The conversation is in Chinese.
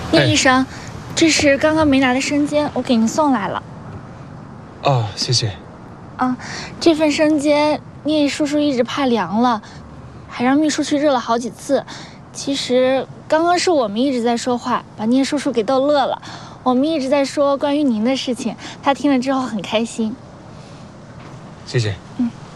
聂医生，这是刚刚没拿的生煎，我给您送来了。 哦，谢谢。 这份生煎，聂叔叔一直怕凉了，还让秘书去热了好几次。其实刚刚是我们一直在说话，把聂叔叔给逗乐了。我们一直在说关于您的事情，他听了之后很开心。 谢谢。